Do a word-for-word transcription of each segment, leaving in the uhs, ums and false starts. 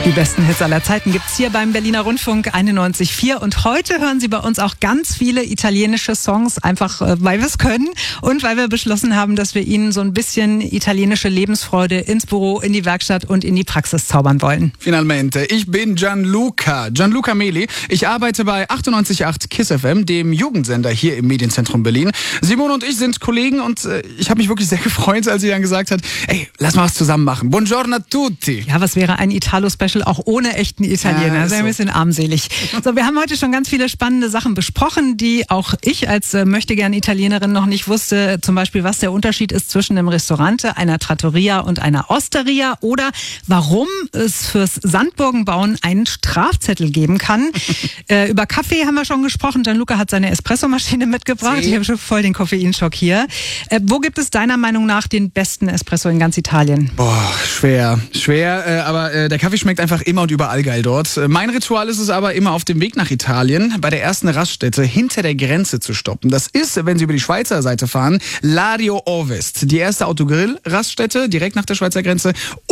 Die besten Hits aller Zeiten gibt's hier beim Berliner Rundfunk einundneunzig Komma vier. Und heute hören Sie bei uns auch ganz viele italienische Songs, einfach äh, weil wir es können und weil wir beschlossen haben, dass wir Ihnen so ein bisschen italienische Lebensfreude ins Büro, in die Werkstatt und in die Praxis zaubern wollen. Finalmente. Ich bin Gianluca, Gianluca Meli. Ich arbeite bei achtundneunzig Komma acht KISS F M, dem Jugendsender hier im Medienzentrum Berlin. Simone und ich sind Kollegen und äh, ich habe mich wirklich sehr gefreut, als sie dann gesagt hat, ey, lass mal was zusammen machen. Buongiorno a tutti. Ja, was wäre ein Italo-Special auch ohne echten Italiener? Ja, das ist ein bisschen armselig. So, wir haben heute schon ganz viele spannende Sachen besprochen, die auch ich als äh, möchtegern Italienerin noch nicht wusste. Zum Beispiel, was der Unterschied ist zwischen einem Ristorante, einer Trattoria und einer Osteria oder warum es fürs Sandburgenbauen einen Strafzettel geben kann. äh, über Kaffee haben wir schon gesprochen. Gianluca hat seine Espressomaschine mitgebracht. Sie? Ich habe schon voll den Koffeinschock hier. Äh, wo gibt es deiner Meinung nach den besten Espresso in ganz Italien? Boah, schwer, schwer, äh, aber äh, der Kaffee schmeckt einfach immer und überall geil dort. Äh, mein Ritual ist es aber, immer auf dem Weg nach Italien bei der ersten Raststätte hinter der Grenze zu stoppen. Das ist, wenn Sie über die Schweizer Seite fahren, Lario Ovest, die erste Autogrill-Raststätte direkt nach der Schweizer Grenze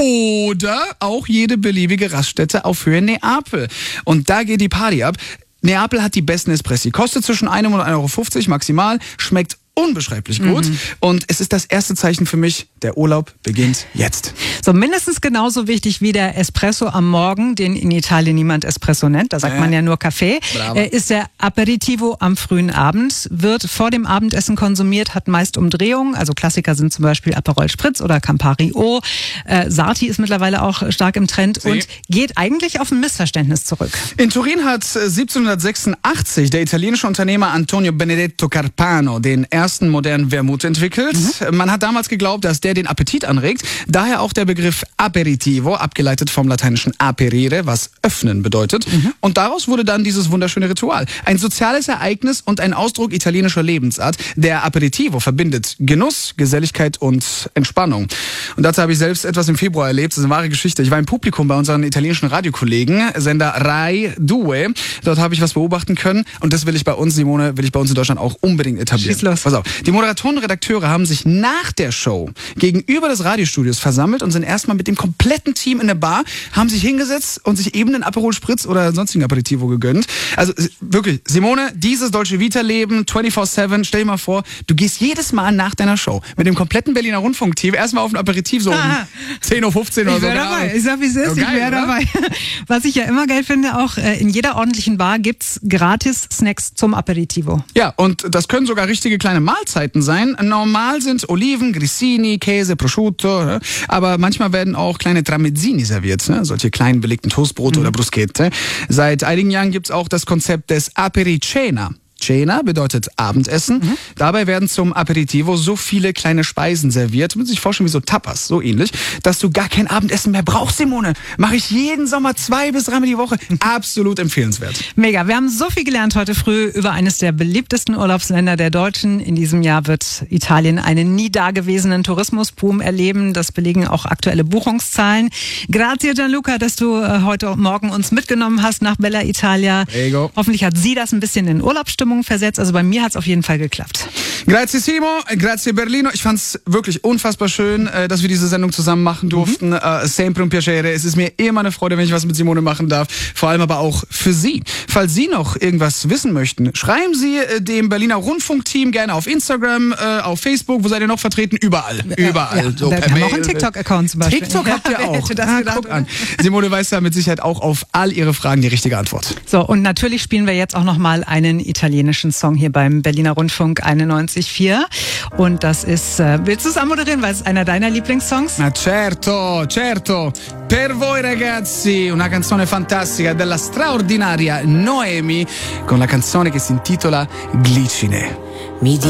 oder auch jede beliebige Raststätte auf Höhe Neapel. Und da geht die Party ab. Neapel hat die besten Espressi, kostet zwischen einem und ein Euro fünfzig maximal, schmeckt unbeschreiblich gut. Mhm. Und es ist das erste Zeichen für mich, der Urlaub beginnt jetzt. So, mindestens genauso wichtig wie der Espresso am Morgen, den in Italien niemand Espresso nennt, da sagt äh. man ja nur Kaffee, äh, ist der Aperitivo am frühen Abend, wird vor dem Abendessen konsumiert, hat meist Umdrehungen, also Klassiker sind zum Beispiel Aperol Spritz oder Campari O. Äh, Sarti ist mittlerweile auch stark im Trend Sie. und geht eigentlich auf ein Missverständnis zurück. In Turin hat siebzehnhundertsechsundachtzig der italienische Unternehmer Antonio Benedetto Carpano den ersten modernen Vermouth entwickelt. Mhm. Man hat damals geglaubt, dass der den Appetit anregt. Daher auch der Begriff Aperitivo, abgeleitet vom lateinischen aperire, was öffnen bedeutet. Mhm. Und daraus wurde dann dieses wunderschöne Ritual. Ein soziales Ereignis und ein Ausdruck italienischer Lebensart. Der Aperitivo verbindet Genuss, Geselligkeit und Entspannung. Und dazu habe ich selbst etwas im Februar erlebt. Das ist eine wahre Geschichte. Ich war im Publikum bei unseren italienischen Radiokollegen, Sender Rai zwei. Dort habe ich was beobachten können. Und das will ich bei uns, Simone, will ich bei uns in Deutschland auch unbedingt etablieren. Schieß los. Pass auf. Die Moderatoren und Redakteure haben sich nach der Show gegenüber des Radiostudios versammelt und sind erstmal mit dem kompletten Team in der Bar, haben sich hingesetzt und sich eben einen Aperol Spritz oder sonstigen Aperitivo gegönnt. Also wirklich, Simone, dieses Dolce Vita Leben vierundzwanzig sieben, stell dir mal vor, du gehst jedes Mal nach deiner Show mit dem kompletten Berliner Rundfunk-Team erstmal auf ein Aperitif, so um zehn Uhr fünfzehn oder ich so. Ich wäre dabei, ich sag wie es ist, ich wäre dabei. Was ich ja immer geil finde, auch in jeder ordentlichen Bar gibt's gratis Snacks zum Aperitivo. Ja, und das können sogar richtige kleine Mahlzeiten sein. Normal sind Oliven, Grissini, Käse, Prosciutto, ne? Aber manchmal werden auch kleine Tramezzini serviert, ne? Solche kleinen belegten Toastbrote mhm. oder Bruschette. Seit einigen Jahren gibt's auch das Konzept des Apericena. Cena bedeutet Abendessen. Mhm. Dabei werden zum Aperitivo so viele kleine Speisen serviert, man sich vorstellen wie so Tapas, so ähnlich, dass du gar kein Abendessen mehr brauchst, Simone. Mache ich jeden Sommer zwei bis dreimal die Woche. Absolut empfehlenswert. Mega. Wir haben so viel gelernt heute früh über eines der beliebtesten Urlaubsländer der Deutschen. In diesem Jahr wird Italien einen nie dagewesenen Tourismusboom erleben. Das belegen auch aktuelle Buchungszahlen. Grazie Gianluca, dass du heute Morgen uns mitgenommen hast nach Bella Italia. Prego. Hoffentlich hat sie das ein bisschen in Urlaubsstimmung versetzt. Also bei mir hat es auf jeden Fall geklappt. Grazie Simo, grazie Berlino. Ich fand es wirklich unfassbar schön, dass wir diese Sendung zusammen machen durften. Mhm. Uh, sempre un piacere. Es ist mir immer eine Freude, wenn ich was mit Simone machen darf. Vor allem aber auch für Sie. Falls Sie noch irgendwas wissen möchten, schreiben Sie äh, dem Berliner Rundfunkteam gerne auf Instagram, äh, auf Facebook. Wo seid ihr noch vertreten? Überall. Ja, Überall. Ja, so wir per haben Mail. auch einen TikTok-Account zum Beispiel. TikTok habt ihr ja, auch. Das ah, gedacht, guck an. Simone weiß da mit Sicherheit auch auf all Ihre Fragen die richtige Antwort. So, und natürlich spielen wir jetzt auch nochmal einen italienischen Song hier beim Berliner Rundfunk einundneunzig Komma vier. Und das ist, äh, willst du es anmoderieren, weil es einer deiner Lieblingssongs? Ma certo, certo. Per voi ragazzi, una canzone fantastica della straordinaria Noemi con la canzone che si intitola Glicine. Mi